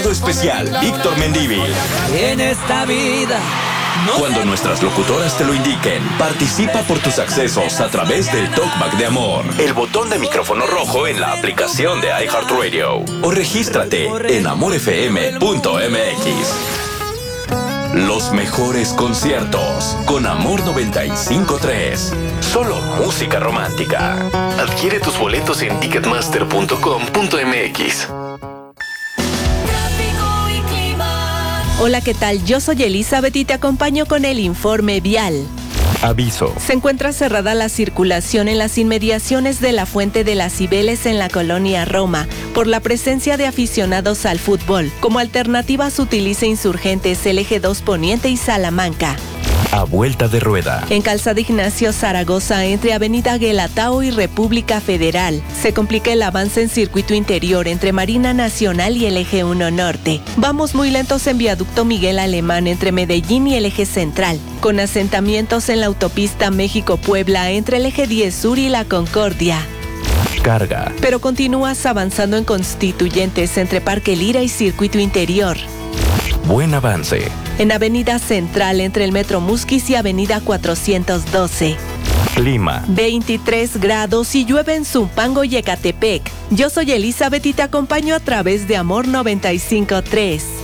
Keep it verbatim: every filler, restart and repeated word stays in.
Invitado especial, Víctor Mendívil. En esta vida. No Cuando sé. nuestras locutoras te lo indiquen, participa por tus accesos a través del Talkback de Amor. El botón de micrófono rojo en la aplicación de iHeartRadio. O regístrate en amor f m punto m x. Los mejores conciertos con Amor noventa y cinco punto tres. Solo música romántica. Adquiere tus boletos en ticketmaster punto com punto m x. Hola, ¿qué tal? Yo soy Elizabeth y te acompaño con el informe vial. Aviso. Se encuentra cerrada la circulación en las inmediaciones de la Fuente de las Cibeles en la colonia Roma por la presencia de aficionados al fútbol. Como alternativa se utiliza Insurgentes, el Eje dos Poniente y Salamanca. A vuelta de rueda. En Calzada Ignacio Zaragoza, entre Avenida Guelatao y República Federal, se complica el avance en circuito interior entre Marina Nacional y el Eje uno Norte. Vamos muy lentos en Viaducto Miguel Alemán entre Medellín y el Eje Central, con asentamientos en la autopista México-Puebla entre el Eje diez Sur y la Concordia. Carga. Pero continúas avanzando en Constituyentes entre Parque Lira y circuito interior. Buen avance. En Avenida Central entre el Metro Musquis y Avenida cuatrocientos doce. Clima. veintitrés grados y llueve en Zumpango y Ecatepec. Yo soy Elizabeth y te acompaño a través de Amor noventa y cinco punto tres.